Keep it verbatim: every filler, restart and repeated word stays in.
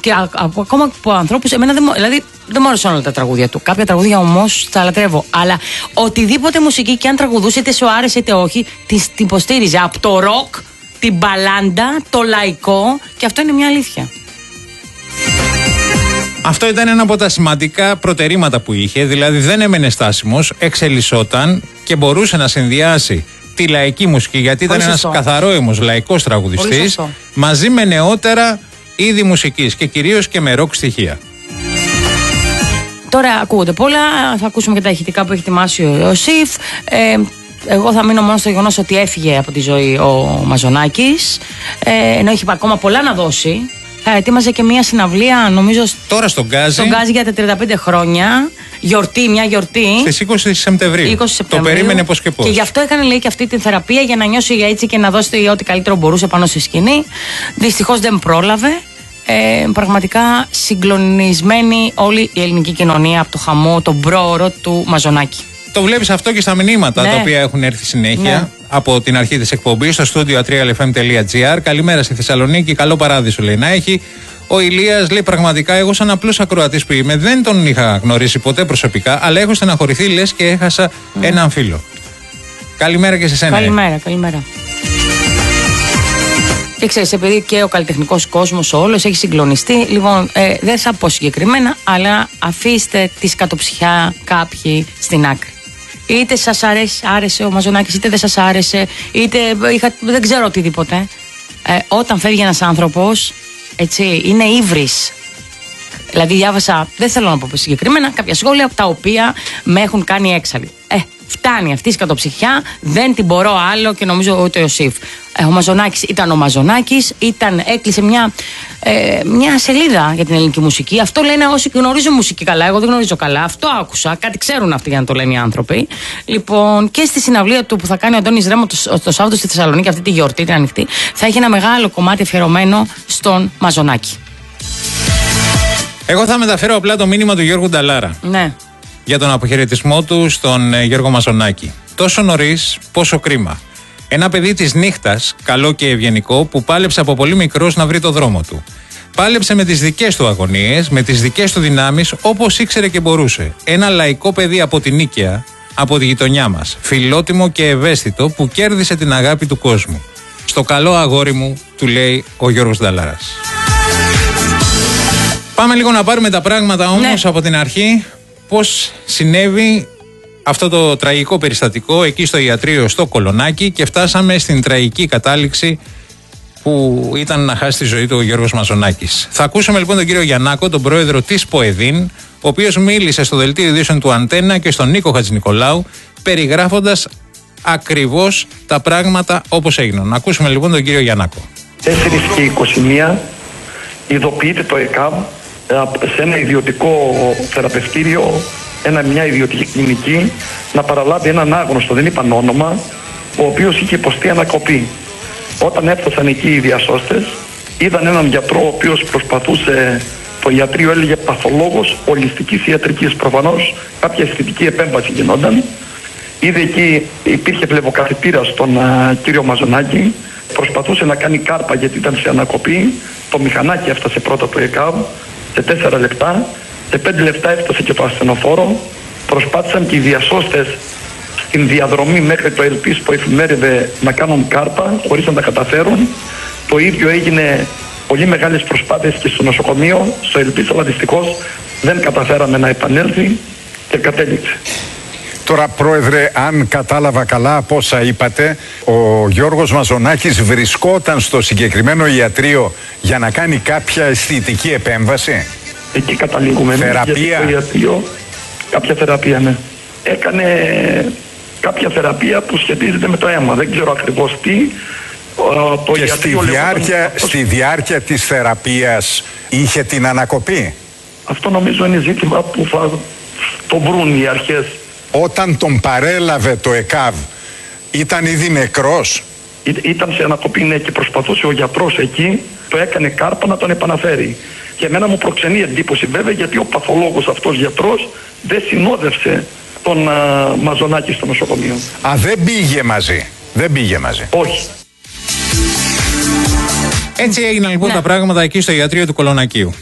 Και α, α, ακόμα από ανθρώπους, εμένα δεν, δηλαδή, δεν μου άρεσαν όλα τα τραγούδια του. Κάποια τραγούδια όμως τα λατρεύω. Αλλά οτιδήποτε μουσική και αν τραγουδούσε, είτε σου άρεσε είτε όχι, την υποστήριζε. Από το ροκ, την μπαλάντα, το λαϊκό. Και αυτό είναι μια αλήθεια. Αυτό ήταν ένα από τα σημαντικά προτερήματα που είχε. Δηλαδή δεν έμενε στάσιμος, εξελισσόταν και μπορούσε να συνδυάσει τη λαϊκή μουσική, γιατί ήταν ένας καθαρόαιμος λαϊκός τραγουδιστής, μαζί με νεότερα είδη μουσικής και κυρίως και με ροκ στοιχεία. Τώρα ακούγονται πολλά, θα ακούσουμε και τα ηχητικά που έχει ετοιμάσει ο Ιωσήφ. Ε, εγώ θα μείνω μόνο στο γεγονός ότι έφυγε από τη ζωή ο Μαζονάκης, ε, ενώ έχει ακόμα πολλά να δώσει. Θα ετοίμαζε και μια συναυλία, νομίζω. Τώρα στον Γκάζι. Στον Γκάζι για τα τριάντα πέντε χρόνια. Γιορτή, μια γιορτή. Στις είκοσι Σεπτεμβρίου. είκοσι Σεπτεμβρίου. Το περίμενε πώς και πώς. Και γι' αυτό έκανε, λέει, και αυτή την θεραπεία για να νιώσει έτσι και να δώσει ό,τι καλύτερο μπορούσε πάνω στη σκηνή. Δυστυχώς δεν πρόλαβε. Ε, πραγματικά συγκλονισμένη όλη η ελληνική κοινωνία από το χαμό, τον πρόωρο του Μαζονάκη. Το βλέπεις αυτό και στα μηνύματα, ναι, τα οποία έχουν έρθει συνέχεια, ναι, από την αρχή της εκπομπής στο στούντιο ατρία ελ εφ εμ τελεία τζι άρ. Καλημέρα στη Θεσσαλονίκη, καλό παράδεισο λέει να έχει. Ο Ηλίας λέει πραγματικά, εγώ σαν απλός ακροατής που είμαι δεν τον είχα γνωρίσει ποτέ προσωπικά, αλλά έχω στεναχωρηθεί λες και έχασα mm. έναν φίλο. Καλημέρα και σε σένα. Καλημέρα, καλημέρα. Και ξέρεις, επειδή και ο καλλιτεχνικός κόσμος όλος έχει συγκλονιστεί, λοιπόν, ε, δεν θα πω συγκεκριμένα, αλλά αφήστε τη σκατοψυχιά κάποιοι στην άκρη. Είτε σας άρεσε, άρεσε ο Μαζονάκης, είτε δεν σας άρεσε, είτε είχα, δεν ξέρω οτιδήποτε. Ε, όταν φεύγει ένας άνθρωπος, έτσι, είναι ύβρις. Δηλαδή διάβασα, δεν θέλω να πω συγκεκριμένα, κάποια σχόλια τα οποία με έχουν κάνει έξαλλη. Ε, φτάνει αυτή η σκατοψυχιά, δεν την μπορώ άλλο και νομίζω ούτε ο Ιωσήφ. Ε, ο Μαζονάκης ήταν ο Μαζονάκης, ήταν, έκλεισε μια, ε, μια σελίδα για την ελληνική μουσική. Αυτό λένε όσοι γνωρίζουν μουσική καλά. Εγώ δεν γνωρίζω καλά. Αυτό άκουσα. Κάτι ξέρουν αυτοί για να το λένε οι άνθρωποι. Λοιπόν, και στη συναυλία του που θα κάνει ο Αντώνης Ρέμο το, το Σάββατο στη Θεσσαλονίκη, αυτή τη γιορτή, την ανοιχτή, θα έχει ένα μεγάλο κομμάτι αφιερωμένο στον Μαζονάκη. Εγώ θα μεταφέρω απλά το μήνυμα του Γιώργου Νταλάρα. Ναι. Για τον αποχαιρετισμό του στον Γιώργο Μαζονάκη. Τόσο νωρίς, πόσο κρίμα. Ένα παιδί της νύχτας, καλό και ευγενικό, που πάλεψε από πολύ μικρός να βρει το δρόμο του. Πάλεψε με τις δικές του αγωνίες, με τις δικές του δυνάμεις, όπως ήξερε και μπορούσε. Ένα λαϊκό παιδί από την Νίκαια, από τη γειτονιά μας. Φιλότιμο και ευαίσθητο, που κέρδισε την αγάπη του κόσμου. Στο καλό αγόρι μου, του λέει ο Γιώργος Νταλάρας. Πάμε λίγο να πάρουμε τα πράγματα όμως, ναι, από την αρχή. Πώς συνέβη αυτό το τραγικό περιστατικό εκεί στο ιατρείο στο Κολονάκι και φτάσαμε στην τραγική κατάληξη που ήταν να χάσει τη ζωή του ο Γιώργος Μαζονάκης. Θα ακούσουμε λοιπόν τον κύριο Γιαννάκο, τον πρόεδρο της ΠΟΕΔΗΝ, ο οποίος μίλησε στο δελτίο ειδήσεων του Αντένα και στον Νίκο Χατζηνικολάου, περιγράφοντας ακριβώς τα πράγματα όπως έγιναν. Να ακούσουμε λοιπόν τον κύριο Γιαννάκο. τέσσερις και είκοσι μία ειδοποιείται το ΕΚΑΒ σε ένα ιδιωτικό θεραπευτήριο, ένα, μια ιδιωτική κλινική, να παραλάβει έναν άγνωστο, δεν είπαν όνομα, ο οποίος είχε υποστεί ανακοπή. Όταν έφτασαν εκεί οι διασώστες, είδαν έναν γιατρό ο οποίος προσπαθούσε, το ιατρείο έλεγε παθολόγος ολιστικής ιατρικής, προφανώς κάποια αισθητική επέμβαση γινόταν. Είδε εκεί, υπήρχε βλεβοκαθητήρα στον α, κύριο Μαζονάκη, προσπαθούσε να κάνει κάρπα γιατί ήταν σε ανακοπή, το μηχανάκι έφτασε πρώτα το ΕΚΑΒ, σε τέσσερα λεπτά, σε πέντε λεπτά έφτασε και το ασθενοφόρο. Προσπάθησαν και οι διασώστες στην διαδρομή μέχρι το Ελπίς που εφημέρευε να κάνουν κάρπα, χωρίς να τα καταφέρουν. Το ίδιο έγινε, πολύ μεγάλες προσπάθειες και στο νοσοκομείο, στο Ελπίς, αλλά δυστυχώς δεν καταφέραμε να επανέλθει και κατέληξε. Τώρα, Πρόεδρε, αν κατάλαβα καλά από όσα είπατε, ο Γιώργος Μαζονάκης βρισκόταν στο συγκεκριμένο ιατρείο για να κάνει κάποια αισθητική επέμβαση. Εκεί καταλήγουμε. Θεραπεία. Στο ιατρείο, κάποια θεραπεία, ναι. Έκανε κάποια θεραπεία που σχετίζεται με το αίμα. Δεν ξέρω ακριβώς τι. Το και στη διάρκεια, λέγονταν... στη διάρκεια της θεραπείας είχε την ανακοπή. Αυτό νομίζω είναι ζήτημα που θα το βρουν οι αρχές. Όταν τον παρέλαβε το ΕΚΑΒ, ήταν ήδη νεκρός. Ή, ήταν σε ανακοπή, ναι, και προσπαθούσε ο γιατρός εκεί, το έκανε κάρπα να τον επαναφέρει. Και εμένα μου προξενεί εντύπωση βέβαια, γιατί ο παθολόγος αυτός γιατρός δεν συνόδευσε τον α, Μαζονάκη στο νοσοκομείο. Α, δεν πήγε μαζί. Δεν πήγε μαζί. Όχι. Έτσι έγιναν λοιπόν, ναι, τα πράγματα εκεί στο ιατρείο του Κολονακίου.